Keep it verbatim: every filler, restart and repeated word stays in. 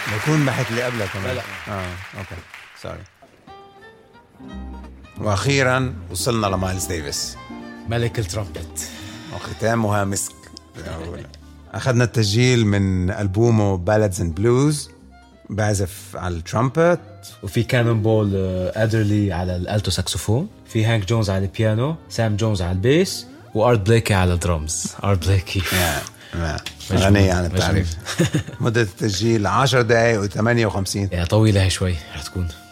بكون بحث اللي قبلك كمان. لا لا اه اوكي سوري. واخيرا وصلنا لمايلز ديفيس ملك الترامبت وختامها مسك. اخذنا التسجيل من ألبومه بالادز اند بلوز، بعزف على الترامبت، وفي كانون بول ادرلي على الالتو ساكسوفون، في هانك جونز على البيانو، سام جونز على البيس، وارت بليكي على الدرمز. ارت بليكي غنية عن التعريف. مدة التسجيل عشر دقائق وثمانية وخمسين. طويلة هي شوي رح تكون.